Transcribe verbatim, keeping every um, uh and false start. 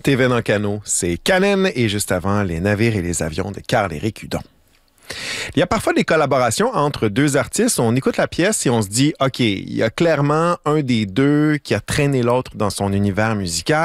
T V dans Canot, c'est Canen et juste avant, Les navires et les avions de Carl-Éric Hudon. Il y a parfois des collaborations entre deux artistes. On écoute la pièce et on se dit, OK, il y a clairement un des deux qui a traîné l'autre dans son univers musical.